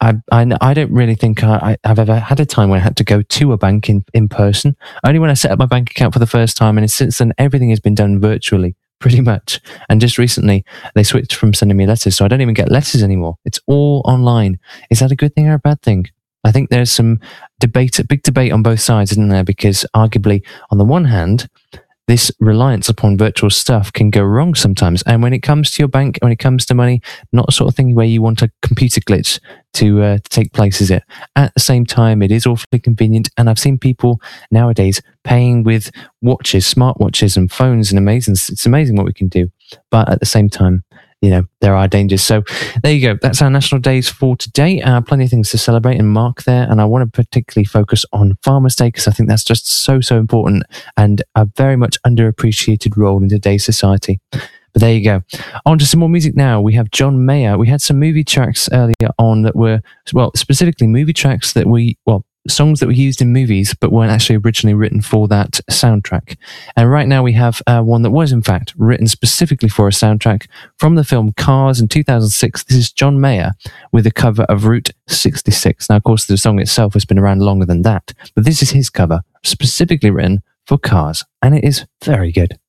I don't really think I've ever had a time when I had to go to a bank in person. Only when I set up my bank account for the first time, and since then everything has been done virtually, pretty much. And just recently they switched from sending me letters, so I don't even get letters anymore. It's all online. Is that a good thing or a bad thing? I think there's some big debate on both sides, isn't there? Because arguably, on the one hand, this reliance upon virtual stuff can go wrong sometimes. And when it comes to your bank, when it comes to money, not a sort of thing where you want a computer glitch to take place, is it? At the same time, it is awfully convenient. And I've seen people nowadays paying with watches, smartwatches and phones, and it's amazing what we can do. But at the same time, there are dangers. So there you go. That's our national days for today. Plenty of things to celebrate and mark there. And I want to particularly focus on Farmers' Day because I think that's just so important and a very much underappreciated role in today's society. But there you go. On to some more music now. We have John Mayer. We had some movie tracks earlier on that were, specifically movie tracks that songs that were used in movies but weren't actually originally written for that soundtrack. And right now we have one that was in fact written specifically for a soundtrack from the film Cars in 2006. This is John Mayer with a cover of Route 66. Now, of course, the song itself has been around longer than that, but this is his cover, specifically written for Cars, and it is very good.